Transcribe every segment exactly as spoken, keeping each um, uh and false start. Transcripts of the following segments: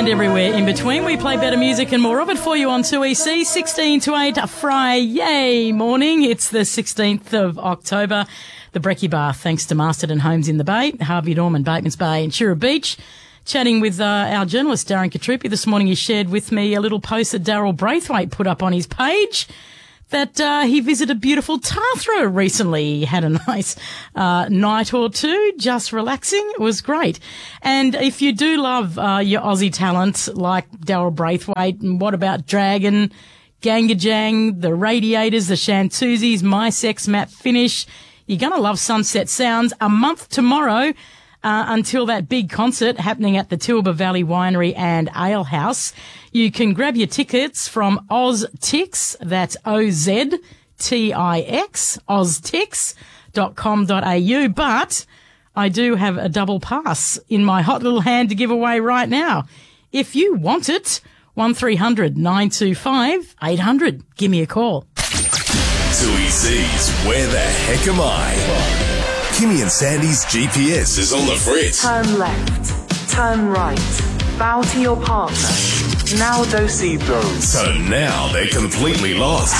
and everywhere in between. We play better music and more of it for you on two E C, sixteen to eight Friday morning. It's the sixteenth of October. The Brekkie Bar, thanks to Masterton Homes in the Bay, Harvey Norman, Batemans Bay and Chura Beach. Chatting with uh, our journalist, Darren Katrupi, this morning. He shared with me a little post that Daryl Braithwaite put up on his page that uh, he visited beautiful Tathra recently. He had a nice uh, night or two, just relaxing. It was great. And if you do love uh, your Aussie talent like Daryl Braithwaite, and what about Dragon, Gangajang, the Radiators, the Shantuzis, My Sex, Matt Finish, you're going to love Sunset Sounds. A month tomorrow uh, until that big concert happening at the Tilba Valley Winery and Ale House. You can grab your tickets from OzTix, that's O Z T I X, oztix dot com dot a u. But I do have a double pass in my hot little hand to give away right now. If you want it, one three hundred nine two five eight hundred. Give me a call. two E C's Where the Heck Am I? Kimmy and Sandy's G P S is on the fritz. Turn left, turn right, bow to your partner. Now do see those. So now they're completely lost.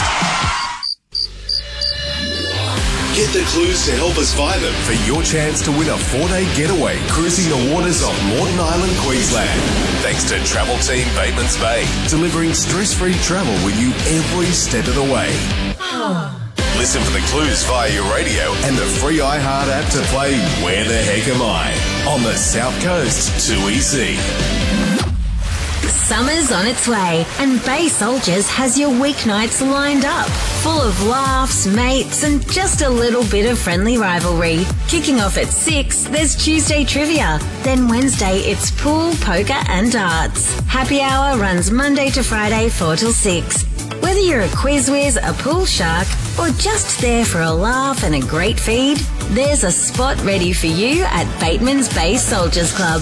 Get the clues to help us find them for your chance to win a four-day getaway cruising the waters of Moreton Island, Queensland. Thanks to Travel Team Batemans Bay, delivering stress-free travel with you every step of the way. Listen for the clues via your radio and the free iHeart app to play Where the Heck Am I? On the South Coast, two E C. Summer's on its way, and Bay Soldiers has your weeknights lined up, full of laughs, mates, and just a little bit of friendly rivalry. Kicking off at six, there's Tuesday trivia. Then Wednesday, it's pool, poker, and darts. Happy hour runs Monday to Friday, four till six. Whether you're a quiz whiz, a pool shark, or just there for a laugh and a great feed, there's a spot ready for you at Batemans Bay Soldiers Club.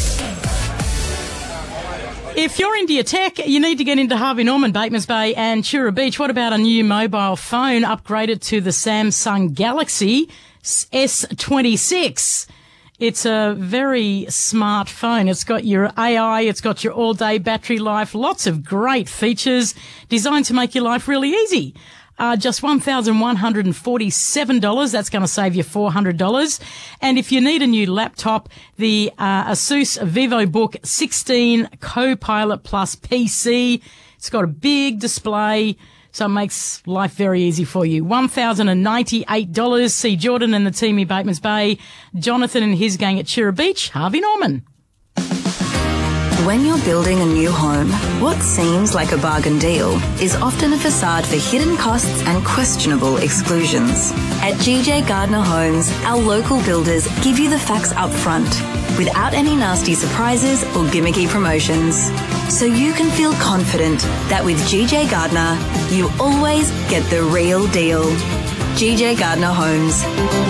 If you're into your tech, you need to get into Harvey Norman, Batemans Bay and Chura Beach. What about a new mobile phone upgraded to the Samsung Galaxy S twenty-six? It's a very smart phone. It's got your A I, it's got your all-day battery life, lots of great features designed to make your life really easy. Uh, just one thousand one hundred forty-seven dollars. That's going to save you four hundred dollars. And if you need a new laptop, the uh, Asus VivoBook sixteen Copilot Plus P C. It's got a big display, so it makes life very easy for you. one thousand ninety-eight dollars. See Jordan and the team in Batemans Bay, Jonathan and his gang at Chura Beach, Harvey Norman. When you're building a new home, what seems like a bargain deal is often a facade for hidden costs and questionable exclusions. At G J Gardner Homes, our local builders give you the facts up front, without any nasty surprises or gimmicky promotions. So you can feel confident that with G J Gardner, you always get the real deal. G J Gardner Homes.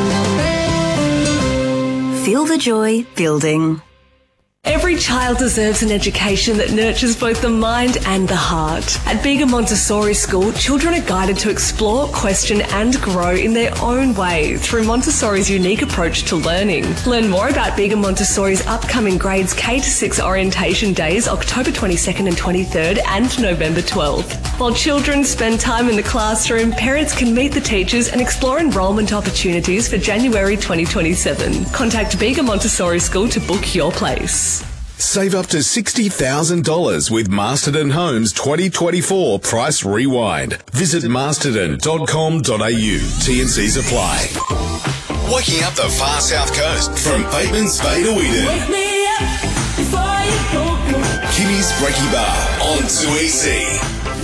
Feel the joy building. Every child deserves an education that nurtures both the mind and the heart. At Bega Montessori School, children are guided to explore, question and grow in their own way through Montessori's unique approach to learning. Learn more about Bega Montessori's upcoming grades K to six orientation days, October twenty-second and twenty-third and November twelfth. While children spend time in the classroom, parents can meet the teachers and explore enrolment opportunities for January twenty twenty-seven. Contact Bega Montessori School to book your place. Save up to sixty thousand dollars with Masterton Homes twenty twenty-four Price Rewind. Visit masterton dot com dot a u. T and C's apply. Waking up the far south coast from Batemans Bay to Eden. Wake me up before you go. Kimmy's Brekkie Bar on two E C.